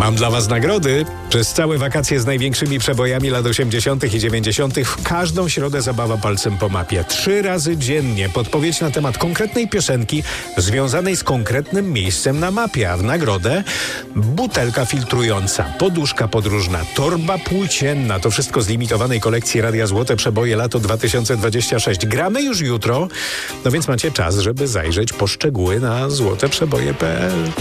Mam dla was nagrody. Przez całe wakacje z największymi przebojami lat 80. i 90. w każdą środę zabawa palcem po mapie. 3 razy dziennie podpowiedź na temat konkretnej piosenki związanej z konkretnym miejscem na mapie, a w nagrodę butelka filtrująca, poduszka podróżna, torba płócienna. To wszystko z limitowanej kolekcji Radia Złote Przeboje lato 2026. Gramy już jutro, no więc macie czas, żeby zajrzeć po szczegóły na złoteprzeboje.pl.